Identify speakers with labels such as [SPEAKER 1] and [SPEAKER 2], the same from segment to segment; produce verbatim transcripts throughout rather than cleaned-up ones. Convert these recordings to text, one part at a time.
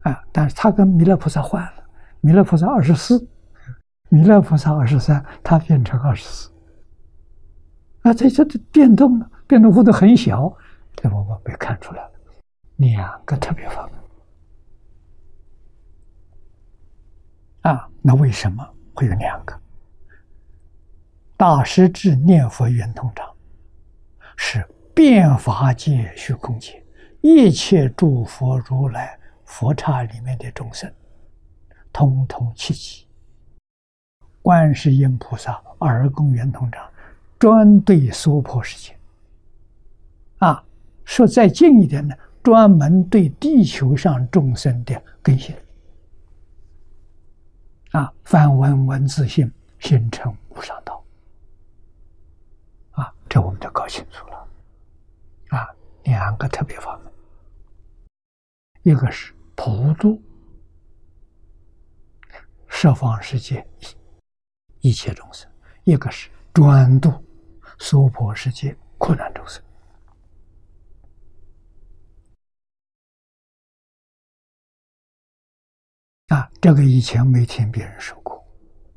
[SPEAKER 1] 啊，但是他跟弥勒菩萨换了，弥勒菩萨二十四，弥勒菩萨二十三，他变成二十四。啊，这这这变动了，变动幅度很小，这我们被看出来了，两个特别法门。啊，那为什么会有两个？大师至念佛圆通章是遍法界虚空界一切诸佛如来佛刹里面的众生，通通契机。观世音菩萨二供圆通章专对娑婆世界。啊，说再近一点呢，专门对地球上众生的根性。啊，梵文文字性形成无上道。啊，这我们就搞清楚了。啊，两个特别法门，一个是普度十方世界一切众生，一个是专度娑婆世界苦难众生。啊，这个以前没听别人说过。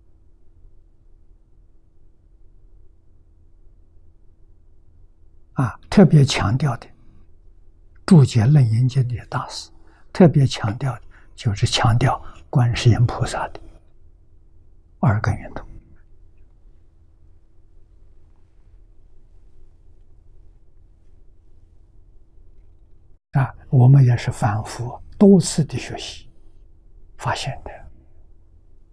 [SPEAKER 1] 啊，特别强调的，注解《楞严经》的大师特别强调的，就是强调观世音菩萨的二根圆通。啊，我们也是反复多次的学习发现的。